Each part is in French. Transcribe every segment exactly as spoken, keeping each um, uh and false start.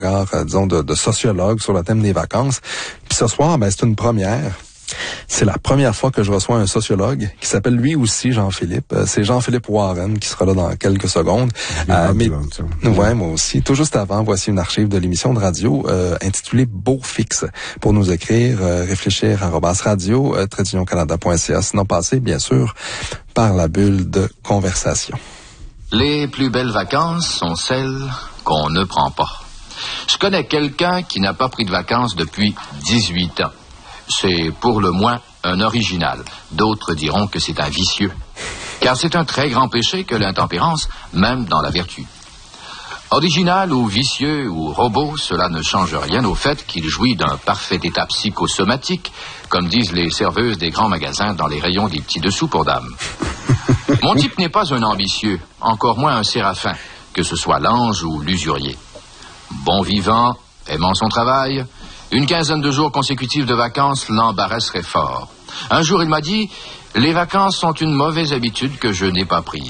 euh, disons, de, de sociologue sur le thème des vacances. Puis ce soir, ben, c'est une première. C'est la première fois que je reçois un sociologue qui s'appelle lui aussi Jean-Philippe. C'est Jean-Philippe Warren qui sera là dans quelques secondes. Euh, mais, ouais, moi aussi. Tout juste avant, voici une archive de l'émission de radio euh, intitulée Beau Fixe. Pour nous écrire, euh, réfléchir arobase radio, euh, trait d'union canada point c a. Sinon, passer, bien sûr, par la bulle de conversation. Les plus belles vacances sont celles qu'on ne prend pas. Je connais quelqu'un qui n'a pas pris de vacances depuis dix-huit ans. C'est pour le moins un original. D'autres diront que c'est un vicieux. Car c'est un très grand péché que l'intempérance, même dans la vertu. Original ou vicieux ou robot, cela ne change rien au fait qu'il jouit d'un parfait état psychosomatique, comme disent les serveuses des grands magasins dans les rayons des petits dessous pour dames. Mon type n'est pas un ambitieux, encore moins un séraphin, que ce soit l'ange ou l'usurier. Bon vivant, aimant son travail, une quinzaine de jours consécutifs de vacances l'embarrasserait fort. Un jour, il m'a dit « Les vacances sont une mauvaise habitude que je n'ai pas prise. »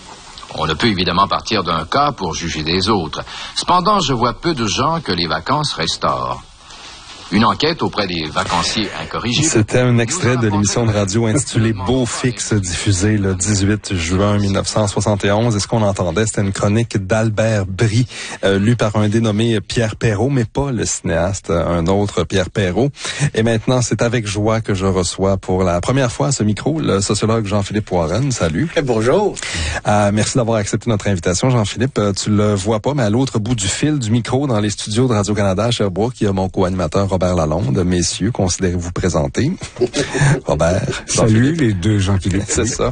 On ne peut évidemment partir d'un cas pour juger des autres. Cependant, je vois peu de gens que les vacances restaurent. Une enquête auprès des vacanciers incorrigibles. C'était un extrait de l'émission de radio intitulée Beau Fixe, diffusée le dix-huit juin mille neuf cent soixante et onze. Et ce qu'on entendait, c'était une chronique d'Albert Brie, euh, lue par un dénommé Pierre Perrault, mais pas le cinéaste, un autre Pierre Perrault. Et maintenant, c'est avec joie que je reçois pour la première fois à ce micro le sociologue Jean-Philippe Warren. Salut. Bonjour. Euh, merci d'avoir accepté notre invitation, Jean-Philippe. Euh, tu le vois pas, mais à l'autre bout du fil du micro, dans les studios de Radio-Canada à Sherbrooke, il y a mon co-animateur Robert Lalonde. Messieurs, considérez-vous présenter. Robert. Salut les deux Jean-Philippe. C'est ça.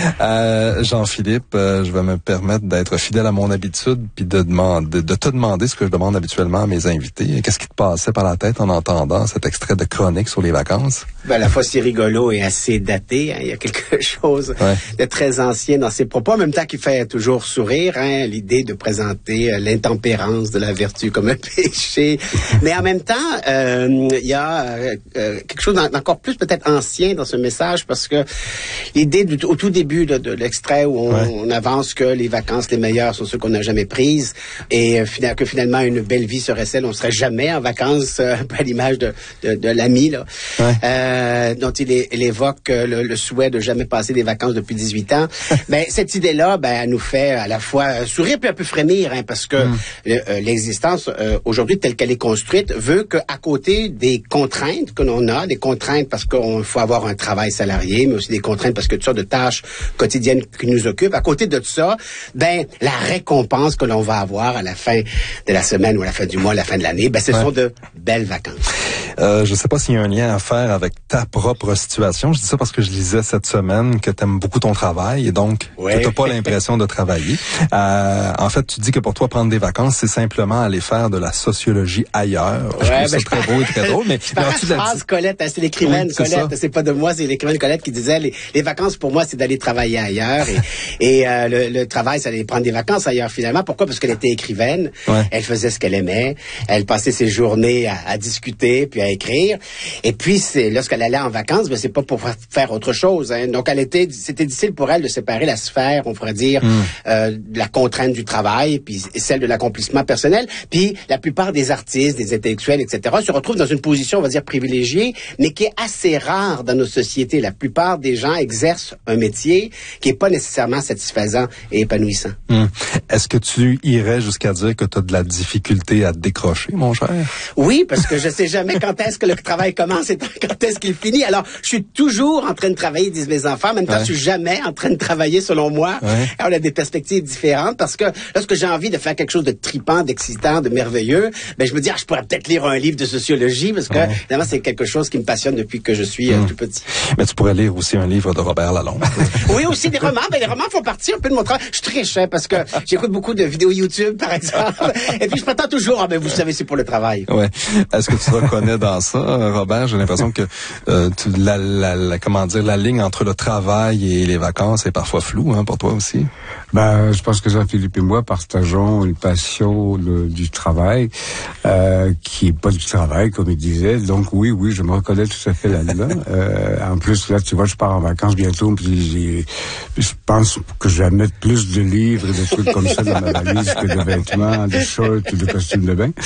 Euh, Jean-Philippe, euh, je vais me permettre d'être fidèle à mon habitude puis de demander, de te demander ce que je demande habituellement à mes invités. Qu'est-ce qui te passait par la tête en entendant cet extrait de chronique sur les vacances? Ben, à la fois, c'est rigolo et assez daté. Hein. Il y a quelque chose ouais. de très ancien dans ses propos, en même temps qui fait toujours sourire. Hein, l'idée de présenter euh, l'intempérance de la vertu comme un péché. Mais en même temps, euh, il y a euh, quelque chose d'encore plus peut-être ancien dans ce message, parce que l'idée du, au tout début de, de l'extrait où on, ouais. on avance que les vacances les meilleures sont ceux qu'on n'a jamais prises, et euh, que finalement une belle vie serait celle on serait jamais en vacances, euh, un peu à l'image de, de, de l'ami là, ouais. euh, dont il, est, il évoque euh, le, le souhait de jamais passer des vacances depuis dix-huit ans. Ben cette idée-là, ben elle nous fait à la fois sourire puis un peu frémir, hein, parce que mm. euh, l'existence euh, aujourd'hui telle qu'elle est construite veut que à côté des contraintes que l'on a, des contraintes parce qu'il faut avoir un travail salarié, mais aussi des contraintes parce que toutes sortes de tâches quotidiennes qui nous occupent. À côté de tout ça, ben la récompense que l'on va avoir à la fin de la semaine ou à la fin du mois, à la fin de l'année, ben ce ouais. sont de belles vacances. Euh, je sais pas s'il y a un lien à faire avec ta propre situation. Je dis ça parce que je lisais cette semaine que tu aimes beaucoup ton travail et donc ouais. que tu n'as pas l'impression de travailler. Euh, en fait, tu dis que pour toi, prendre des vacances, c'est simplement aller faire de la sociologie ailleurs. Ouais, je trouve ben, ça très beau et très drôle. Mais je phrase Colette, c'est l'écrivaine oui, c'est Colette, ça. C'est pas de moi, c'est l'écrivaine Colette qui disait les, les vacances pour moi, c'est d'aller travailler ailleurs et, et euh, le, le travail, c'est d'aller prendre des vacances ailleurs finalement. Pourquoi? Parce qu'elle était écrivaine, ouais. elle faisait ce qu'elle aimait, elle passait ses journées à, à discuter puis à écrire. Et puis c'est lorsqu'elle allait en vacances, ben c'est pas pour faire autre chose. Hein. Donc elle était, c'était difficile pour elle de séparer la sphère, on pourrait dire, mm. euh, de la contrainte du travail puis celle de l'accomplissement personnel. Puis la plupart des artistes, des intellectuels, et cetera, se retrouvent dans une position, on va dire, privilégiée, mais qui est assez rare dans nos sociétés. La plupart des gens exercent un métier qui est pas nécessairement satisfaisant et épanouissant. Mm. Est-ce que tu irais jusqu'à dire que tu as de la difficulté à te décrocher, mon cher? Oui, parce que je sais jamais quand est-ce que le travail commence et quand est-ce qu'il finit. Alors, je suis toujours en train de travailler, disent mes enfants. En même temps, ouais. je suis jamais en train de travailler, selon moi. Ouais. Alors, on a des perspectives différentes parce que lorsque j'ai envie de faire quelque chose de tripant, d'excitant, de merveilleux, ben je me dis, ah, je pourrais peut-être lire un livre de sociologie parce que, ouais. évidemment, c'est quelque chose qui me passionne depuis que je suis mmh. euh, tout petit. Mais tu pourrais lire aussi un livre de Robert Lalonde. Oui, aussi des romans. Ben, les romans font partie un peu de mon travail. Je triche, hein, parce que j'écoute beaucoup de vidéos YouTube, par exemple. Et puis, je prétends toujours, ah, ben, vous savez, c'est pour le travail. Ouais. Est-ce que tu te reconnais dans ça, Robert? J'ai l'impression que euh, tu, la, la, la, comment dire, la ligne entre le travail et les vacances est parfois floue, hein, pour toi aussi. Ben, je pense que Jean-Philippe et moi partageons une passion de, du travail, euh, qui est pas du travail, comme il disait. Donc oui, oui, je me reconnais tout à fait là-dedans. euh, en plus, là, tu vois, je pars en vacances bientôt, puis j'ai, je pense que je vais mettre plus de livres et de trucs comme ça dans ma valise que de vêtements, de shorts ou de costumes de bain.